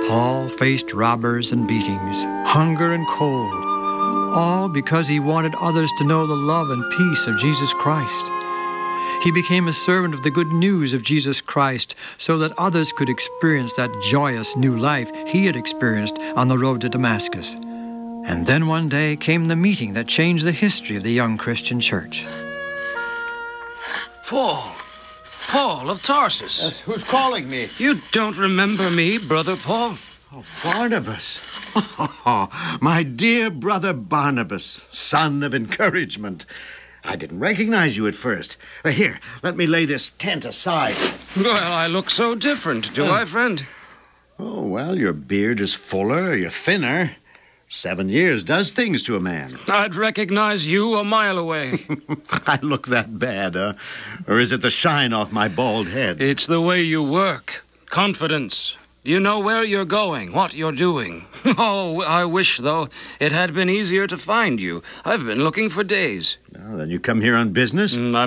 Paul faced robbers and beatings, hunger and cold, all because he wanted others to know the love and peace of Jesus Christ. He became a servant of the good news of Jesus Christ so that others could experience that joyous new life he had experienced on the road to Damascus. And then one day came the meeting that changed the history of the young Christian church. Paul of Tarsus. Who's calling me? You don't remember me, Brother Paul? Oh, Barnabas. Oh, my dear brother Barnabas, son of encouragement. I didn't recognize you at first. Here, let me lay this tent aside. Well, I look so different, do I, friend? Oh, well, your beard is fuller, you're thinner. 7 years does things to a man. I'd recognize you a mile away. I look that bad, huh? Or is it the shine off my bald head? It's the way you work. Confidence. You know where you're going, what you're doing. Oh, I wish, though, it had been easier to find you. I've been looking for days. Well, then you come here on business?